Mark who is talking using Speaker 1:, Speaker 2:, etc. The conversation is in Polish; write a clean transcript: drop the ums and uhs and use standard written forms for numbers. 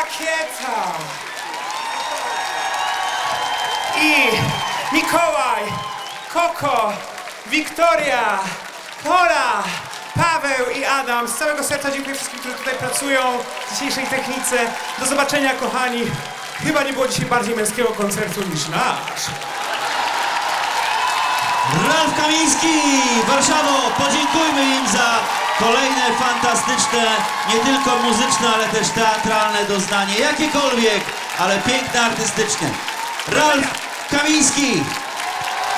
Speaker 1: Rakieta i Mikołaj, Koko, Wiktoria, Pola, Paweł i Adam. Z całego serca dziękuję wszystkim, którzy tutaj pracują w dzisiejszej technice. Do zobaczenia, kochani. Chyba nie było dzisiaj bardziej męskiego koncertu niż nasz.
Speaker 2: Ralf Kamiński, Warszawo, podziękujmy im za kolejne fantastyczne, nie tylko muzyczne, ale też teatralne doznanie, jakiekolwiek, ale piękne artystycznie. Ralf Kamiński.